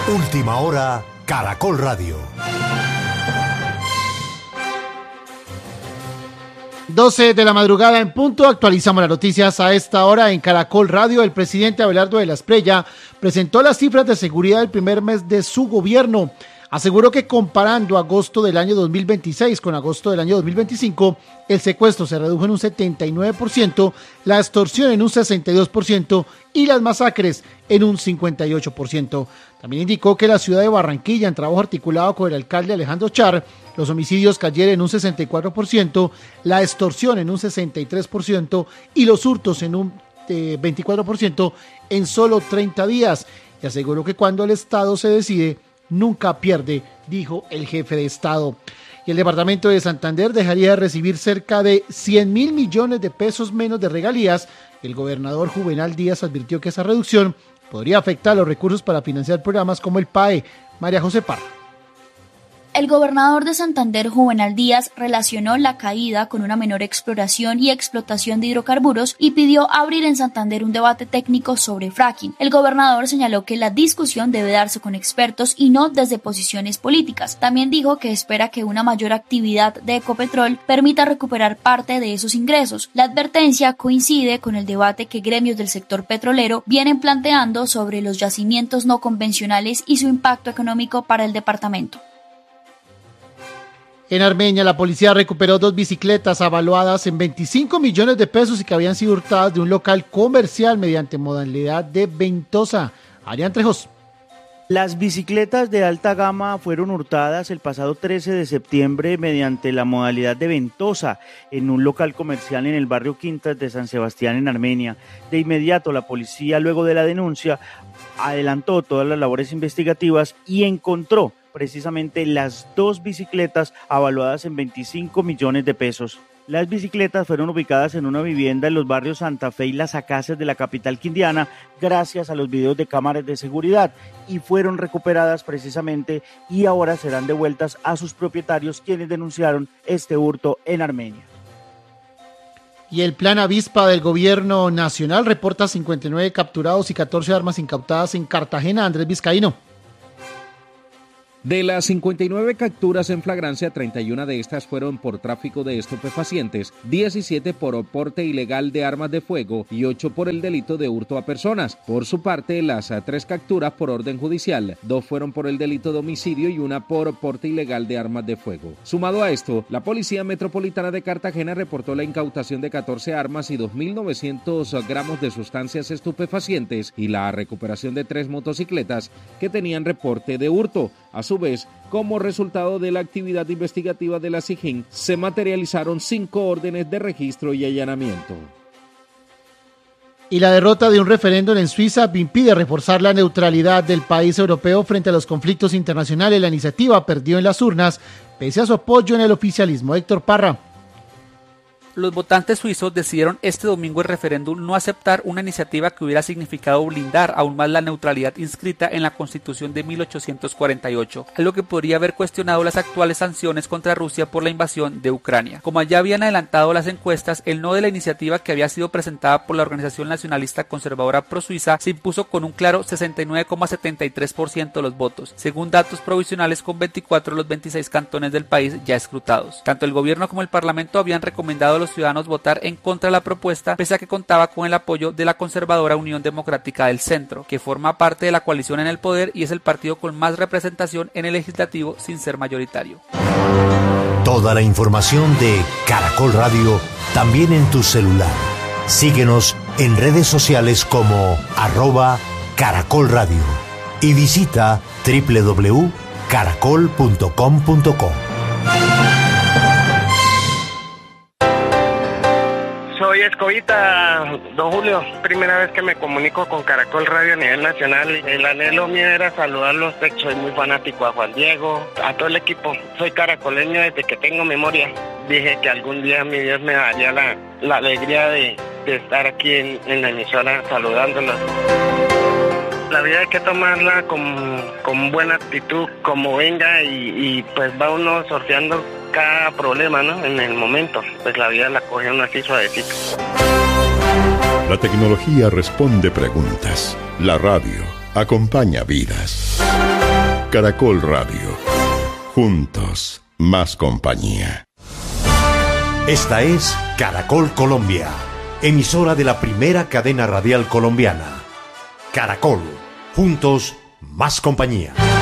Última hora, Caracol Radio. 12 de la madrugada en punto, actualizamos las noticias a esta hora en Caracol Radio. El presidente Abelardo de la Espriella presentó las cifras de seguridad del primer mes de su gobierno. Aseguró que comparando agosto del año 2026 con agosto del año 2025, el secuestro se redujo en un 79%, la extorsión en un 62% y las masacres en un 58%. También indicó que la ciudad de Barranquilla, en trabajo articulado con el alcalde Alejandro Char, los homicidios cayeron en un 64%, la extorsión en un 63% y los hurtos en un 24% en solo 30 días. Y aseguró que cuando el Estado se decide, nunca pierde, dijo el jefe de Estado. Y el departamento de Santander dejaría de recibir cerca de 100.000 millones de pesos menos de regalías. El gobernador Juvenal Díaz advirtió que esa reducción podría afectar los recursos para financiar programas como el PAE. María José Parra. El gobernador de Santander, Juvenal Díaz, relacionó la caída con una menor exploración y explotación de hidrocarburos y pidió abrir en Santander un debate técnico sobre fracking. El gobernador señaló que la discusión debe darse con expertos y no desde posiciones políticas. También dijo que espera que una mayor actividad de Ecopetrol permita recuperar parte de esos ingresos. La advertencia coincide con el debate que gremios del sector petrolero vienen planteando sobre los yacimientos no convencionales y su impacto económico para el departamento. En Armenia, la policía recuperó 2 bicicletas avaluadas en 25 millones de pesos y que habían sido hurtadas de un local comercial mediante modalidad de ventosa. Adrián Trejos. Las bicicletas de alta gama fueron hurtadas el pasado 13 de septiembre mediante la modalidad de ventosa en un local comercial en el barrio Quintas de San Sebastián, en Armenia. De inmediato, la policía, luego de la denuncia, adelantó todas las labores investigativas y encontró precisamente las 2 bicicletas avaluadas en 25 millones de pesos. Las bicicletas fueron ubicadas en una vivienda en los barrios Santa Fe y Las Acacias de la capital quindiana gracias a los videos de cámaras de seguridad y fueron recuperadas precisamente y ahora serán devueltas a sus propietarios, quienes denunciaron este hurto en Armenia. Y el plan avispa del gobierno nacional reporta 59 capturados y 14 armas incautadas en Cartagena. Andrés Vizcaíno. De las 59 capturas en flagrancia, 31 de estas fueron por tráfico de estupefacientes, 17 por porte ilegal de armas de fuego y 8 por el delito de hurto a personas. Por su parte, las 3 capturas por orden judicial, 2 fueron por el delito de homicidio y 1 por porte ilegal de armas de fuego. Sumado a esto, la Policía Metropolitana de Cartagena reportó la incautación de 14 armas y 2.900 gramos de sustancias estupefacientes y la recuperación de 3 motocicletas que tenían reporte de hurto. A su vez, como resultado de la actividad investigativa de la SIJIN, se materializaron 5 órdenes de registro y allanamiento. Y la derrota de un referéndum en Suiza impide reforzar la neutralidad del país europeo frente a los conflictos internacionales. La iniciativa perdió en las urnas, pese a su apoyo en el oficialismo. Héctor Parra. Los votantes suizos decidieron este domingo en referéndum no aceptar una iniciativa que hubiera significado blindar aún más la neutralidad inscrita en la Constitución de 1848, algo que podría haber cuestionado las actuales sanciones contra Rusia por la invasión de Ucrania. Como ya habían adelantado las encuestas, el no de la iniciativa, que había sido presentada por la organización nacionalista conservadora pro-suiza, se impuso con un claro 69,73% de los votos, según datos provisionales con 24 de los 26 cantones del país ya escrutados. Tanto el gobierno como el parlamento habían recomendado a los ciudadanos votar en contra de la propuesta, pese a que contaba con el apoyo de la conservadora Unión Democrática del Centro, que forma parte de la coalición en el poder y es el partido con más representación en el legislativo sin ser mayoritario. Toda la información de Caracol Radio también en tu celular. Síguenos en redes sociales como @Caracol Radio y visita www.caracol.com.co. Soy Escobita, don Julio. Primera vez que me comunico con Caracol Radio a nivel nacional. El anhelo mío era saludarlos. Soy muy fanático a Juan Diego, a todo el equipo. Soy caracoleño desde que tengo memoria. Dije que algún día mi Dios me daría la alegría de estar aquí en la emisora saludándolos. La vida hay que tomarla con buena actitud, como venga, y pues va uno sorteando cada problema, ¿no? En el momento, pues la vida la coge uno así suavecito. La tecnología responde preguntas. La radio acompaña vidas. Caracol Radio. Juntos, más compañía. Esta es Caracol Colombia, emisora de la primera cadena radial colombiana. Caracol, juntos, más compañía.